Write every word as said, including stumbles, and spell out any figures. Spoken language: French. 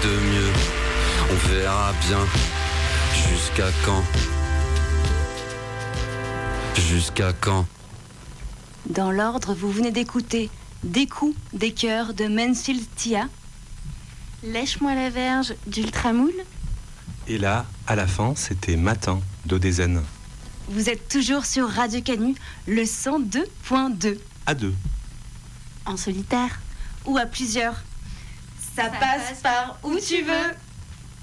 de mieux. On verra bien. Jusqu'à quand? Jusqu'à quand? Dans l'ordre, vous venez d'écouter Des coups, des cœurs de Mensil Tia, Lèche-moi la verge d'Ultramoule. Et là, à la fin, c'était Matin d'Odezen. Vous êtes toujours sur Radio Canu, le cent deux point deux. À deux. En solitaire ou à plusieurs. Ça, Ça passe, passe par où tu veux.